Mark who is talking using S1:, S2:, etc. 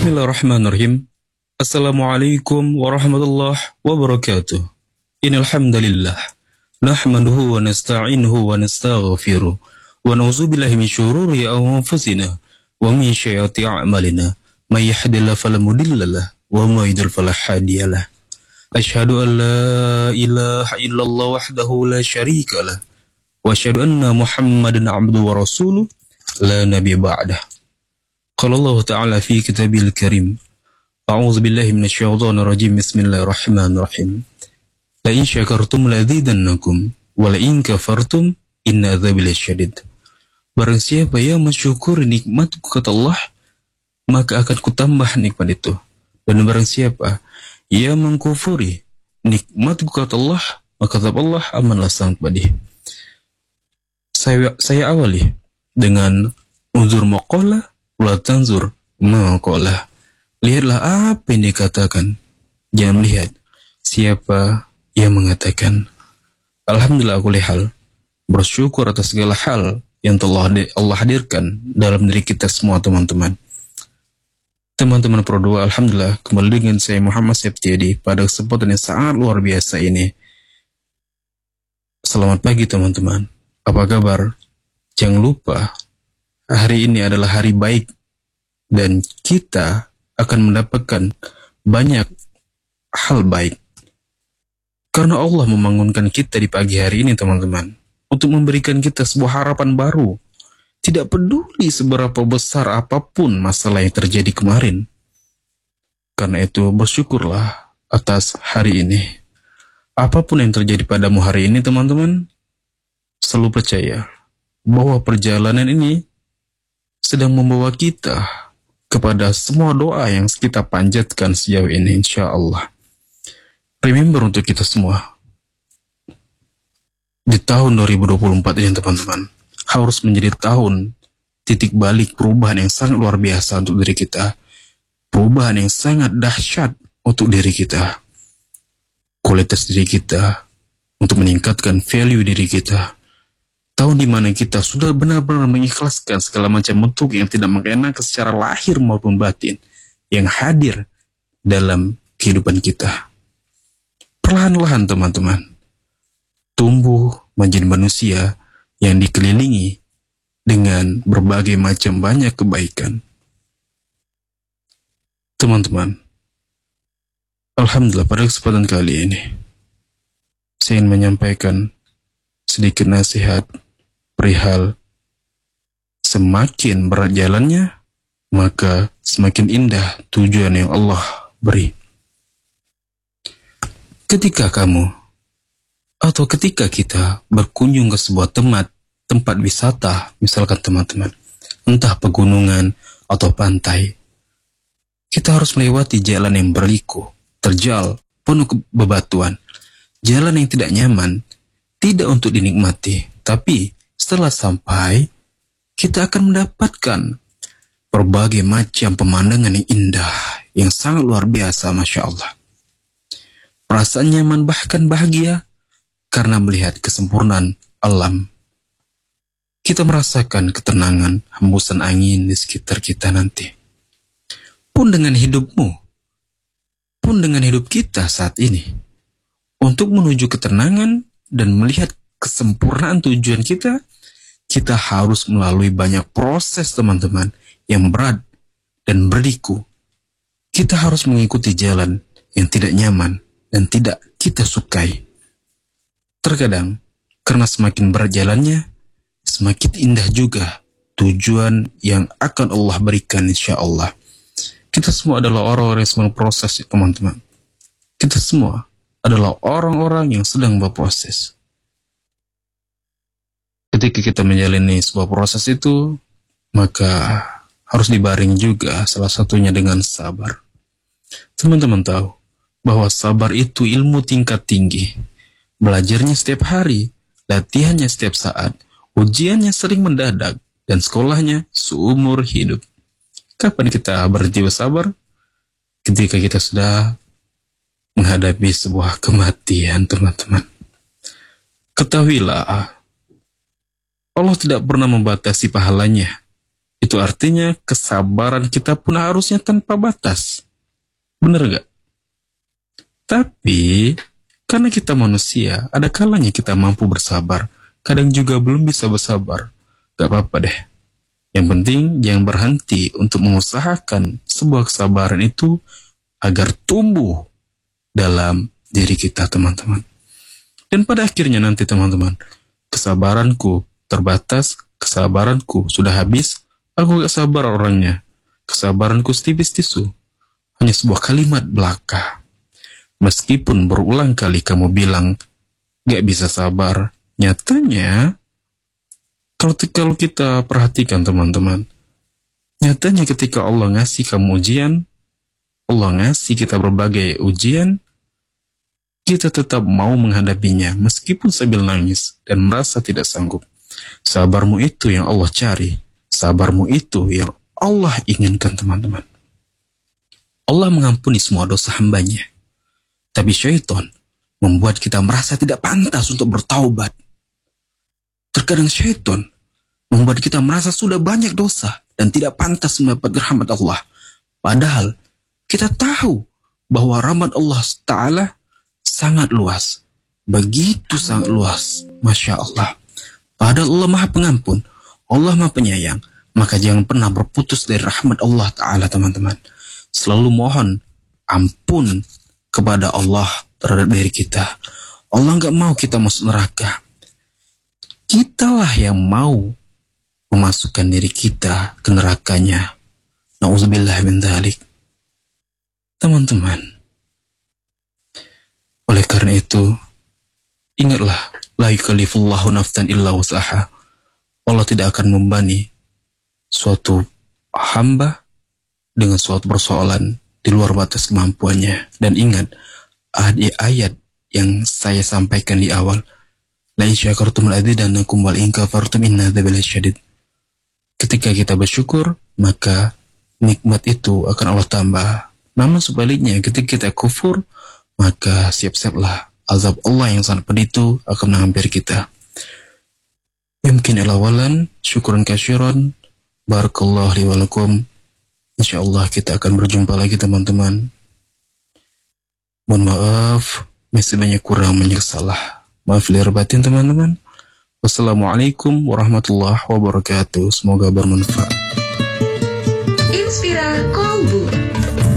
S1: Bismillahirrahmanirrahim. Assalamualaikum warahmatullahi wabarakatuh. Innal hamdalillah nahmaduhu wa nasta'inuhu wa nastaghfiruh wa na'udzu billahi min syururi anfusina wa min sayyiati a'malina. May yahdihillahu fala mudilla lahu wa may yudlil fala hadiya lahu. Asyhadu an la ilaha illallah wahdahu la syarika lahu wa asyhadu anna Muhammadan 'abduhu wa rasuluh la nabiyya ba'dah. Qala Allah Ta'ala fi kitabil karim. A'udzu billahi minasyaitonir rajim. Bismillahirrahmanirrahim. La in syakartum la azidannakum wa la in kafartum inna adzabi lasyadid. Barang siapa yang mensyukuri nikmatku kata Allah, maka akan kutambah nikmat itu. Dan barang siapa yang mengkufuri nikmatku kata Allah, maka kata Allah amanlah sangat pedih. Saya awali dengan unzur maqalah la tanzur maqalah. Lihatlah apa yang dikatakan, jangan melihat siapa yang mengatakan. Alhamdulillah kulli hal, bersyukur atas segala hal yang telah Allah hadirkan dalam diri kita semua teman-teman. Teman-teman Pro 2, alhamdulillah kembali dengan saya Muhammad Septiadi pada kesempatan yang sangat luar biasa ini. Selamat pagi teman-teman, apa kabar? Jangan lupa hari ini adalah hari baik dan kita akan mendapatkan banyak hal baik. Karena Allah membangunkan kita di pagi hari ini teman-teman, untuk memberikan kita sebuah harapan baru. Tidak peduli seberapa besar apapun masalah yang terjadi kemarin. Karena itu bersyukurlah atas hari ini. Apapun yang terjadi padamu hari ini teman-teman, selalu percaya bahwa perjalanan ini sedang membawa kita kepada semua doa yang kita panjatkan sejauh ini, insya Allah. Remember untuk kita semua, di tahun 2024 ini teman-teman, harus menjadi tahun titik balik perubahan yang sangat luar biasa untuk diri kita. Perubahan yang sangat dahsyat untuk diri kita. Kualitas diri kita, untuk meningkatkan value diri kita. Tahun di mana kita sudah benar-benar mengikhlaskan segala macam bentuk yang tidak mengenakan secara lahir maupun batin yang hadir dalam kehidupan kita. Perlahan-lahan teman-teman, tumbuh menjadi manusia yang dikelilingi dengan berbagai macam banyak kebaikan. Teman-teman, alhamdulillah pada kesempatan kali ini saya ingin menyampaikan sedikit nasihat perihal semakin berat jalannya, maka semakin indah tujuan yang Allah beri. Ketika kamu atau ketika kita berkunjung ke sebuah tempat wisata, misalkan teman-teman, entah pegunungan atau pantai, kita harus melewati jalan yang berliku, terjal, penuh bebatuan, jalan yang tidak nyaman, tidak untuk dinikmati, tapi setelah sampai, kita akan mendapatkan berbagai macam pemandangan yang indah, yang sangat luar biasa, Masya Allah. Perasaan nyaman bahkan bahagia, karena melihat kesempurnaan alam. Kita merasakan ketenangan, hembusan angin di sekitar kita nanti. Pun dengan hidupmu, pun dengan hidup kita saat ini, untuk menuju ketenangan dan melihat kesempurnaan tujuan kita, kita harus melalui banyak proses teman-teman yang berat dan berliku. Kita harus mengikuti jalan yang tidak nyaman dan tidak kita sukai. Terkadang, karena semakin berat jalannya, semakin indah juga tujuan yang akan Allah berikan insya Allah. Kita semua adalah orang-orang yang sedang proses teman-teman. Kita semua adalah orang-orang yang sedang berproses. Ketika kita menjalani sebuah proses itu, maka harus dibaring juga salah satunya dengan sabar. Teman-teman tahu bahwa sabar itu ilmu tingkat tinggi. Belajarnya setiap hari, latihannya setiap saat, ujiannya sering mendadak, dan sekolahnya seumur hidup. Kapan kita berhenti bersabar? Ketika kita sudah menghadapi sebuah kematian, teman-teman. Ketahuilah, Allah tidak pernah membatasi pahalanya Itu artinya kesabaran kita pun harusnya tanpa batas. Bener gak? Tapi, karena kita manusia, ada kalanya kita mampu bersabar. Kadang juga belum bisa bersabar. Gak apa-apa deh. Yang penting, jangan berhenti untuk mengusahakan sebuah kesabaran itu agar tumbuh dalam diri kita, teman-teman. Dan pada akhirnya nanti, teman-teman, kesabaranku terbatas, kesabaranku sudah habis, aku gak sabar orangnya. Kesabaranku setipis tisu. Hanya sebuah kalimat belaka. Meskipun berulang kali kamu bilang gak bisa sabar, nyatanya kalau kita perhatikan, teman-teman, nyatanya ketika Allah ngasih kamu ujian, Allah ngasih kita berbagai ujian, kita tetap mau menghadapinya meskipun sambil nangis dan merasa tidak sanggup. Sabarmu itu yang Allah cari. Sabarmu itu yang Allah inginkan, teman-teman. Allah mengampuni semua dosa hambanya. Tapi syaitan membuat kita merasa tidak pantas untuk bertaubat. Terkadang syaitan membuat kita merasa sudah banyak dosa dan tidak pantas mendapat rahmat Allah. Padahal kita tahu bahwa rahmat Allah Ta'ala sangat luas. Begitu sangat luas. Masya Allah. Padahal Allah Maha Pengampun. Allah Maha Penyayang. Maka jangan pernah berputus dari rahmat Allah Ta'ala, teman-teman. Selalu mohon ampun kepada Allah terhadap diri kita. Allah gak mau kita masuk neraka. Kitalah yang mau memasukkan diri kita ke nerakanya. Na'udzubillah min dzalik. Teman-teman, oleh karena itu, ingatlah, la yukallifullahu nafsan illa wus'aha. Allah tidak akan membebani suatu hamba dengan suatu persoalan di luar batas kemampuannya. Dan ingat, ayat yang saya sampaikan di awal, la in syakartum la'azidannakum wal in kafartum inna adzabi lasyadid. Ketika kita bersyukur, maka nikmat itu akan Allah tambah. Namun sebaliknya, ketika kita kufur, maka siap-siaplah azab Allah yang sangat pedih itu akan menghampiri kita. Yumkin ilawalan, syukuran kasyiran, barakallahu li walakum. InsyaAllah kita akan berjumpa lagi, teman-teman. Mohon maaf, masih banyak kurang banyak salah. Maaf lahir batin, teman-teman. Wassalamualaikum warahmatullahi wabarakatuh. Semoga bermanfaat.
S2: Inspirasi